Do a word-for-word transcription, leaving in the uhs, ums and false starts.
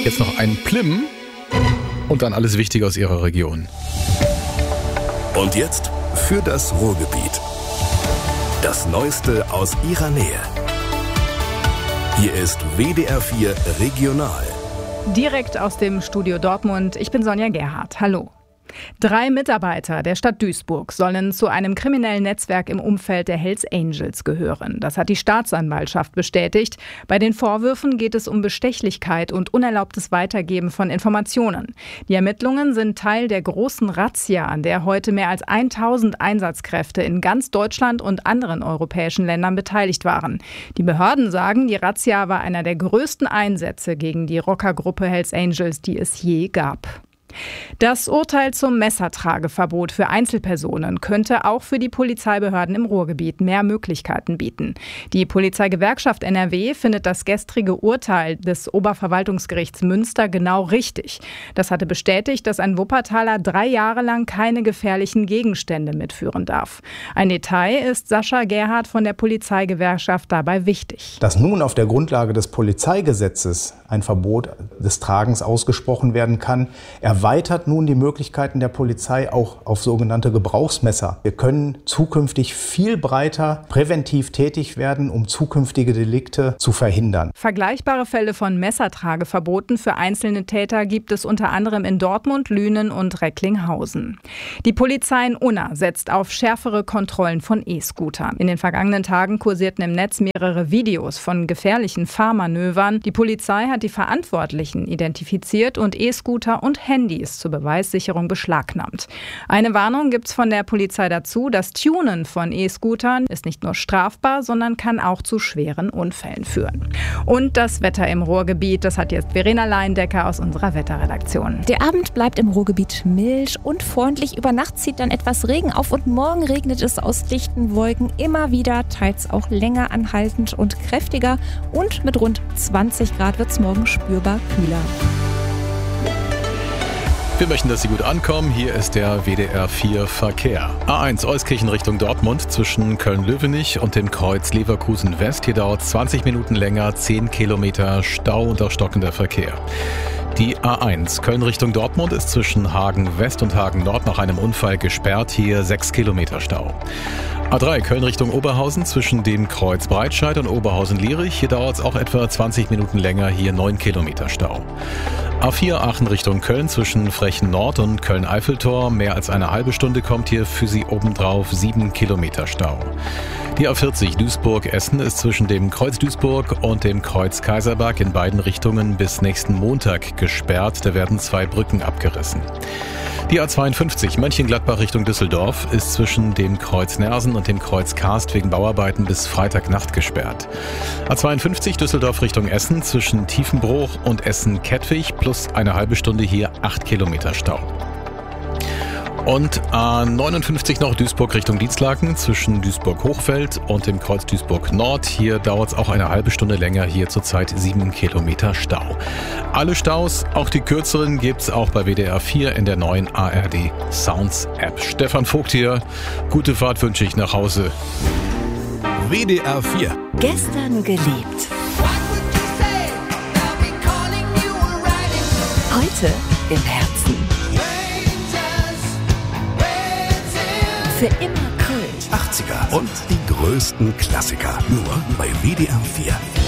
Jetzt noch ein Plim und dann alles Wichtige aus Ihrer Region. Und jetzt für das Ruhrgebiet. Das Neueste aus Ihrer Nähe. Hier ist W D R vier Regional. Direkt aus dem Studio Dortmund. Ich bin Sonja Gerhardt. Hallo. Drei Mitarbeiter der Stadt Duisburg sollen zu einem kriminellen Netzwerk im Umfeld der Hells Angels gehören. Das hat die Staatsanwaltschaft bestätigt. Bei den Vorwürfen geht es um Bestechlichkeit und unerlaubtes Weitergeben von Informationen. Die Ermittlungen sind Teil der großen Razzia, an der heute mehr als tausend Einsatzkräfte in ganz Deutschland und anderen europäischen Ländern beteiligt waren. Die Behörden sagen, die Razzia war einer der größten Einsätze gegen die Rockergruppe Hells Angels, die es je gab. Das Urteil zum Messertrageverbot für Einzelpersonen könnte auch für die Polizeibehörden im Ruhrgebiet mehr Möglichkeiten bieten. Die Polizeigewerkschaft N R W findet das gestrige Urteil des Oberverwaltungsgerichts Münster genau richtig. Das hatte bestätigt, dass ein Wuppertaler drei Jahre lang keine gefährlichen Gegenstände mitführen darf. Ein Detail ist Sascha Gerhardt von der Polizeigewerkschaft dabei wichtig. Dass nun auf der Grundlage des Polizeigesetzes ein Verbot des Tragens ausgesprochen werden kann, erweitert nun die Möglichkeiten der Polizei auch auf sogenannte Gebrauchsmesser. Wir können zukünftig viel breiter präventiv tätig werden, um zukünftige Delikte zu verhindern. Vergleichbare Fälle von Messertrageverboten für einzelne Täter gibt es unter anderem in Dortmund, Lünen und Recklinghausen. Die Polizei in Unna setzt auf schärfere Kontrollen von E-Scootern. In den vergangenen Tagen kursierten im Netz mehrere Videos von gefährlichen Fahrmanövern. Die Polizei hat die Verantwortlichen identifiziert und E-Scooter und Handys zur Beweissicherung beschlagnahmt. Eine Warnung gibt es von der Polizei dazu: Das Tunen von E-Scootern ist nicht nur strafbar, sondern kann auch zu schweren Unfällen führen. Und das Wetter im Ruhrgebiet, das hat jetzt Verena Leindecker aus unserer Wetterredaktion. Der Abend bleibt im Ruhrgebiet mild und freundlich. Über Nacht zieht dann etwas Regen auf und morgen regnet es aus dichten Wolken immer wieder, teils auch länger anhaltend und kräftiger. Und mit rund zwanzig Grad wird es morgen spürbar kühler. Wir möchten, dass Sie gut ankommen. Hier ist der W D R vier Verkehr. A eins Euskirchen Richtung Dortmund zwischen Köln-Löwenich und dem Kreuz Leverkusen West. Hier dauert zwanzig Minuten länger, zehn Kilometer Stau und auch stockender Verkehr. Die A eins Köln Richtung Dortmund ist zwischen Hagen West und Hagen Nord nach einem Unfall gesperrt. Hier sechs Kilometer Stau. A drei Köln Richtung Oberhausen zwischen dem Kreuz Breitscheid und Oberhausen-Lierich. Hier dauert es auch etwa zwanzig Minuten länger, hier neun Kilometer Stau. A vier Aachen Richtung Köln zwischen Frechen Nord und Köln-Eiffeltor. Mehr als eine halbe Stunde kommt hier für Sie obendrauf sieben Kilometer Stau. Die A vierzig Duisburg-Essen ist zwischen dem Kreuz Duisburg und dem Kreuz Kaiserberg in beiden Richtungen bis nächsten Montag gesperrt. Da werden zwei Brücken abgerissen. Die A zweiundfünfzig Mönchengladbach Richtung Düsseldorf ist zwischen dem Kreuz Nersen und dem Kreuz Karst wegen Bauarbeiten bis Freitagnacht gesperrt. A zweiundfünfzig Düsseldorf Richtung Essen zwischen Tiefenbruch und Essen-Kettwig plus eine halbe Stunde hier acht Kilometer Stau. Und A neunundfünfzig noch Duisburg Richtung Dienstlaken zwischen Duisburg-Hochfeld und dem Kreuz Duisburg-Nord. Hier dauert es auch eine halbe Stunde länger, hier zurzeit sieben Kilometer Stau. Alle Staus, auch die kürzeren, gibt's auch bei W D R vier in der neuen A R D Sounds App. Stefan Vogt hier, gute Fahrt wünsche ich nach Hause. W D R vier. Gestern gelebt. Heute im Herzen. Für immer Köln. achtziger und die größten Klassiker. Nur bei W D R vier.